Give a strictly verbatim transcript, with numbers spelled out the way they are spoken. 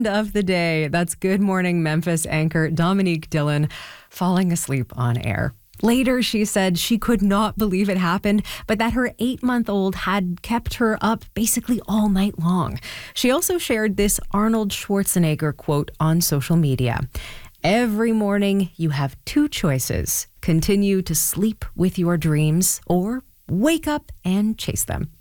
Of the day. That's Good Morning Memphis anchor Dominique Dillon falling asleep on air. Later, she said she could not believe it happened, but that her eight-month-old had kept her up basically all night long. She also shared this Arnold Schwarzenegger quote on social media. Every morning, you have two choices. Continue to sleep with your dreams or wake up and chase them.